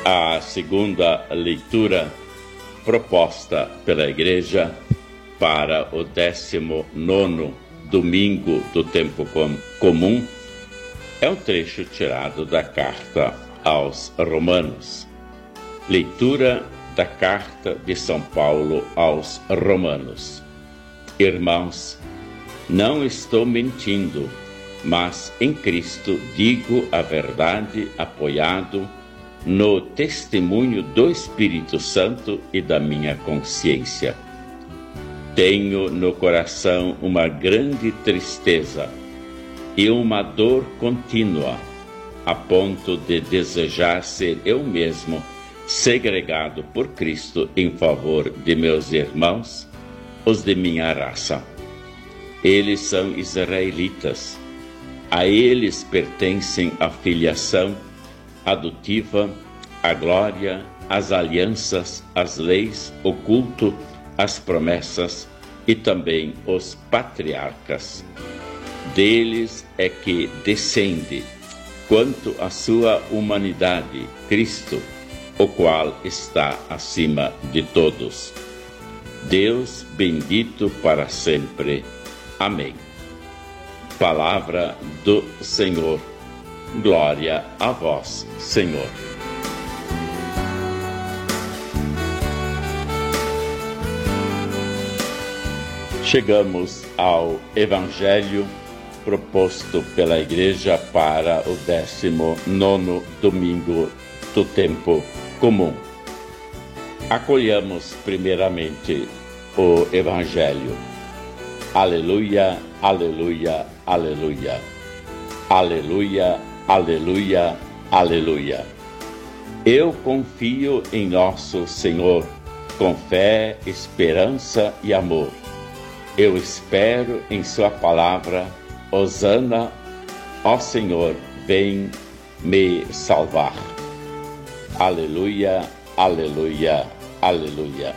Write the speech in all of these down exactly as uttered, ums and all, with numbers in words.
A segunda leitura proposta pela Igreja para o décimo nono domingo do tempo comum é um trecho tirado da carta aos Romanos. Leitura da carta de São Paulo aos Romanos. Irmãos, não estou mentindo, mas em Cristo digo a verdade, apoiado no testemunho do Espírito Santo e da minha consciência. Tenho no coração uma grande tristeza e uma dor contínua, a ponto de desejar ser eu mesmo segregado por Cristo em favor de meus irmãos, os de minha raça. Eles são israelitas. A eles pertencem a filiação adotiva, a glória, as alianças, as leis, o culto, as promessas e também os patriarcas. Deles é que descende, quanto à sua humanidade, Cristo, o qual está acima de todos. Deus bendito para sempre. Amém. Palavra do Senhor. Glória a vós, Senhor. Chegamos ao Evangelho proposto pela Igreja para o décimo nono domingo do tempo comum. Acolhamos primeiramente o Evangelho. Aleluia, aleluia, aleluia. Aleluia, aleluia, aleluia. Eu confio em nosso Senhor, com fé, esperança e amor. Eu espero em sua palavra. Hosana, ó Senhor, vem me salvar. Aleluia, aleluia, aleluia.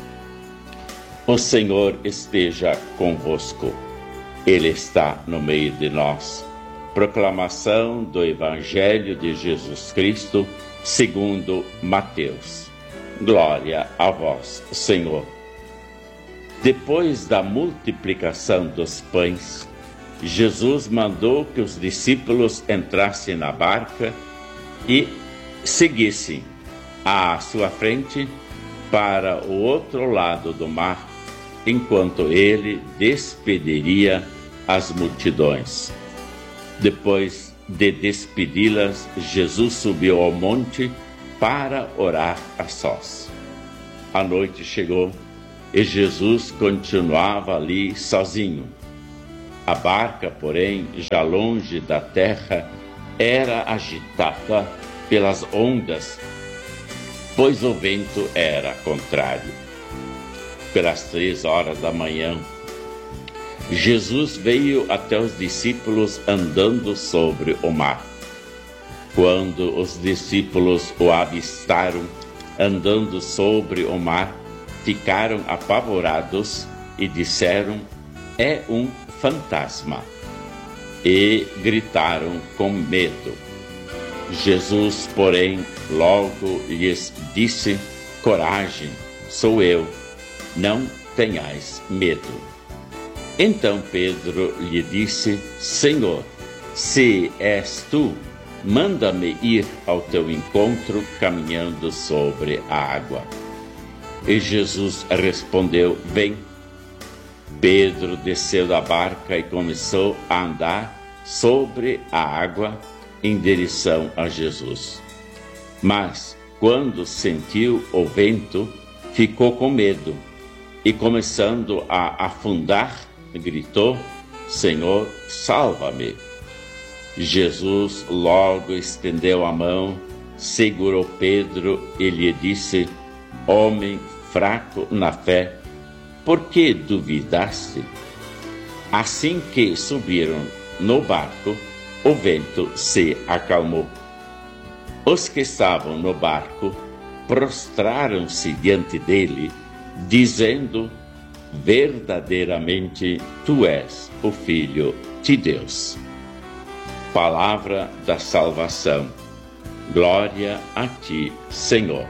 O Senhor esteja convosco. Ele está no meio de nós. Proclamação do Evangelho de Jesus Cristo, segundo Mateus. Glória a vós, Senhor. Depois da multiplicação dos pães, Jesus mandou que os discípulos entrassem na barca e seguissem à sua frente para o outro lado do mar, enquanto ele despediria as multidões. Depois de despedi-las, Jesus subiu ao monte para orar a sós. A noite chegou e Jesus continuava ali sozinho. A barca, porém, já longe da terra, era agitada pelas ondas, pois o vento era contrário. Pelas três horas da manhã, Jesus veio até os discípulos andando sobre o mar. Quando os discípulos o avistaram andando sobre o mar, ficaram apavorados e disseram: é um fantasma, e gritaram com medo. Jesus, porém, logo lhes disse: coragem, sou eu, não tenhais medo. Então Pedro lhe disse: Senhor, se és tu, manda-me ir ao teu encontro caminhando sobre a água. E Jesus respondeu: vem. Pedro desceu da barca e começou a andar sobre a água em direção a Jesus. Mas, quando sentiu o vento, ficou com medo e, começando a afundar, gritou: Senhor, salva-me. Jesus logo estendeu a mão, segurou Pedro e lhe disse: homem fraco na fé, por que duvidaste? Assim que subiram no barco, o vento se acalmou. Os que estavam no barco prostraram-se diante dele, dizendo: verdadeiramente tu és o Filho de Deus. Palavra da salvação. Glória a ti, Senhor.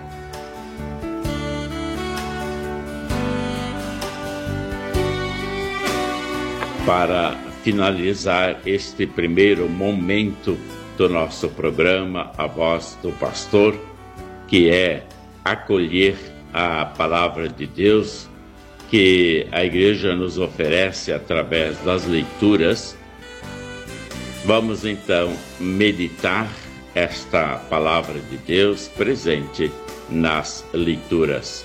Para finalizar este primeiro momento do nosso programa, A Voz do Pastor, que é acolher a palavra de Deus que a igreja nos oferece através das leituras, vamos então meditar esta palavra de Deus presente nas leituras.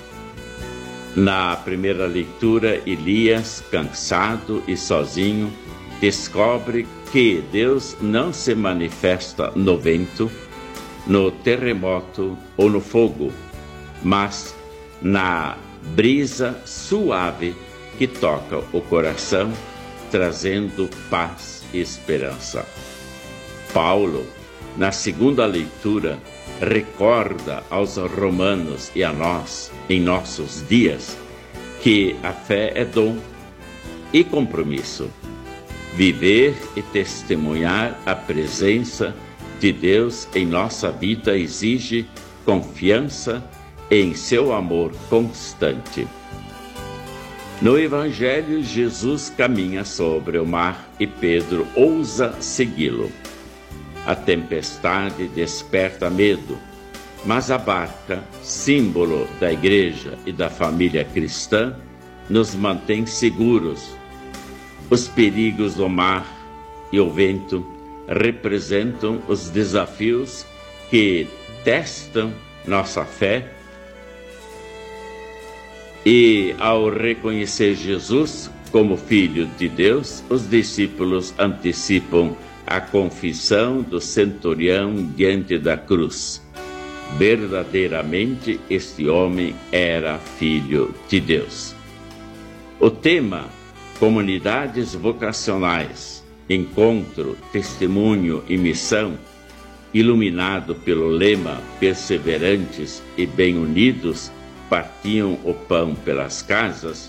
Na primeira leitura, Elias, cansado e sozinho, descobre que Deus não se manifesta no vento, no terremoto ou no fogo, mas na brisa suave que toca o coração, trazendo paz e esperança. Paulo, na segunda leitura, recorda aos romanos e a nós, em nossos dias, que a fé é dom e compromisso. Viver e testemunhar a presença de Deus em nossa vida exige confiança em seu amor constante. No Evangelho, Jesus caminha sobre o mar e Pedro ousa segui-lo. A tempestade desperta medo, mas a barca, símbolo da igreja e da família cristã, nos mantém seguros. Os perigos do mar e o vento representam os desafios que testam nossa fé, e ao reconhecer Jesus como Filho de Deus, os discípulos antecipam a confissão do centurião diante da cruz. Verdadeiramente este homem era Filho de Deus. O tema Comunidades Vocacionais, Encontro, Testemunho e Missão, iluminado pelo lema Perseverantes e Bem Unidos, partiam o pão pelas casas,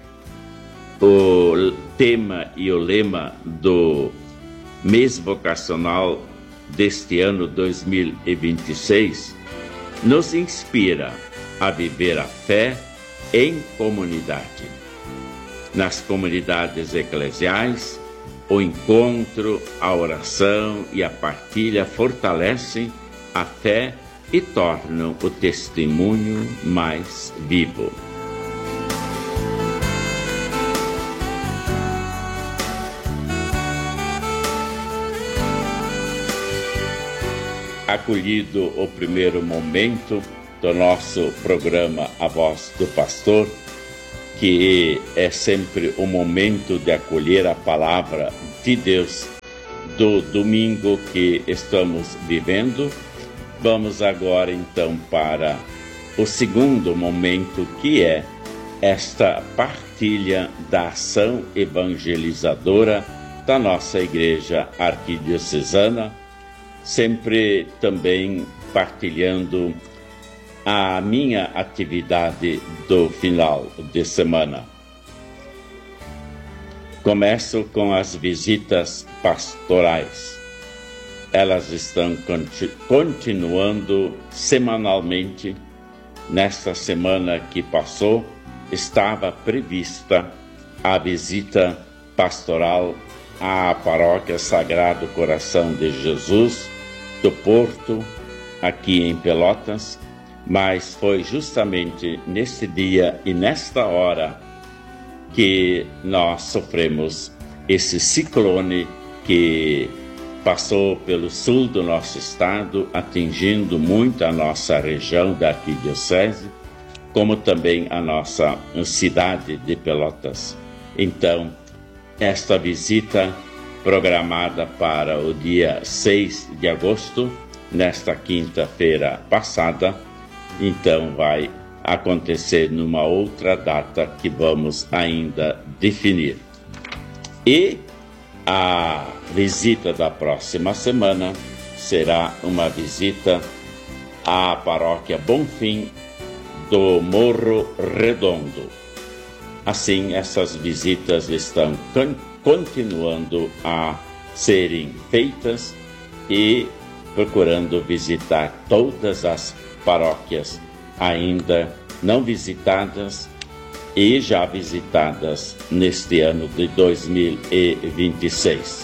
o tema e o lema do mês vocacional deste ano dois mil e vinte e seis nos inspira a viver a fé em comunidade. Nas comunidades eclesiais, o encontro, a oração e a partilha fortalecem a fé e tornam o testemunho mais vivo. Acolhido o primeiro momento do nosso programa A Voz do Pastor, que é sempre o momento de acolher a palavra de Deus do domingo que estamos vivendo, vamos agora então para o segundo momento, que é esta partilha da ação evangelizadora da nossa Igreja Arquidiocesana, sempre também partilhando a minha atividade do final de semana. Começo com as visitas pastorais. Elas estão continu- continuando semanalmente. Nesta semana que passou, estava prevista a visita pastoral à Paróquia Sagrado Coração de Jesus do Porto, aqui em Pelotas, mas foi justamente nesse dia e nesta hora que nós sofremos esse ciclone que passou pelo sul do nosso estado, atingindo muito a nossa região da arquidiocese, como também a nossa cidade de Pelotas. Então, esta visita programada para o dia seis de agosto, nesta quinta-feira passada, então vai acontecer numa outra data que vamos ainda definir. E a visita da próxima semana será uma visita à Paróquia Bonfim do Morro Redondo. Assim, essas visitas estão continuando a serem feitas e procurando visitar todas as paróquias ainda não visitadas e já visitadas neste ano de dois mil e vinte e seis.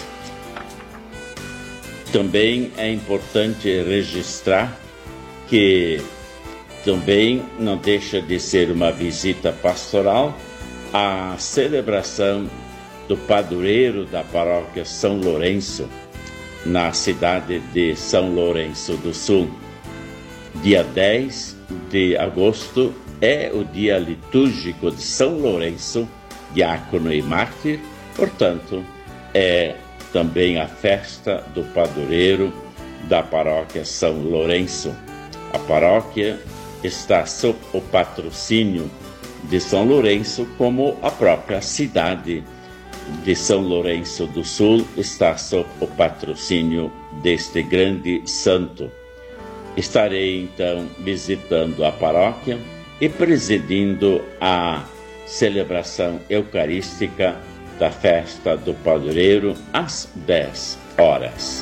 Também é importante registrar que também não deixa de ser uma visita pastoral a celebração do padroeiro da paróquia São Lourenço, na cidade de São Lourenço do Sul. Dia dez de agosto é o dia litúrgico de São Lourenço, diácono e mártir, portanto, é também a festa do padroeiro da paróquia São Lourenço. A paróquia está sob o patrocínio de São Lourenço, como a própria cidade de São Lourenço do Sul está sob o patrocínio deste grande santo. Estarei então visitando a paróquia e presidindo a celebração eucarística da festa do padroeiro às dez horas.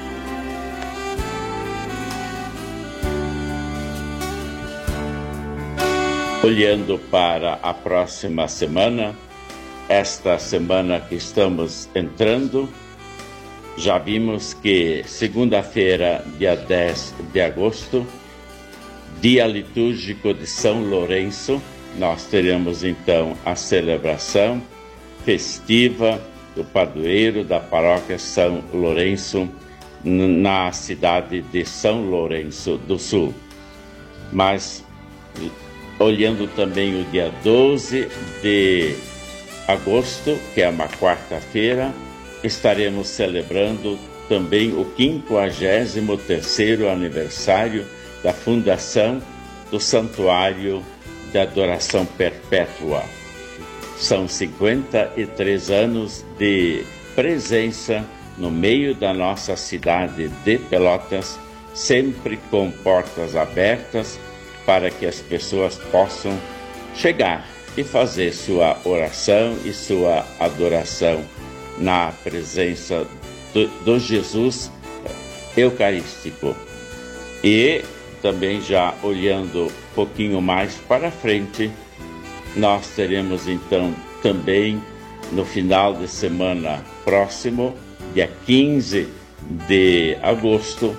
Olhando para a próxima semana, esta semana que estamos entrando, já vimos que segunda-feira, dia dez de agosto, dia litúrgico de São Lourenço, nós teremos então a celebração festiva do padroeiro da paróquia São Lourenço, na cidade de São Lourenço do Sul. Mas, olhando também o dia doze de agosto, que é uma quarta-feira, estaremos celebrando também o quinquagésimo terceiro aniversário da fundação do Santuário de Adoração Perpétua. São cinquenta e três anos de presença no meio da nossa cidade de Pelotas, sempre com portas abertas para que as pessoas possam chegar e fazer sua oração e sua adoração na presença do, do Jesus Eucarístico. E também já olhando um pouquinho mais para frente, nós teremos então também no final de semana próximo, dia quinze de agosto,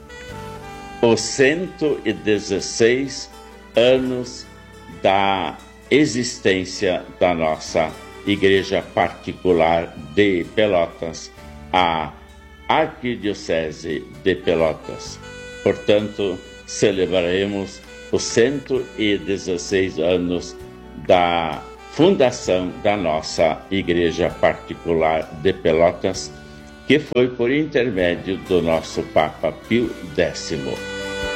os cento e dezesseis anos da existência da nossa Igreja Particular de Pelotas, a Arquidiocese de Pelotas. Portanto, celebraremos os cento e dezesseis anos da fundação da nossa Igreja Particular de Pelotas, que foi por intermédio do nosso Papa Pio décimo.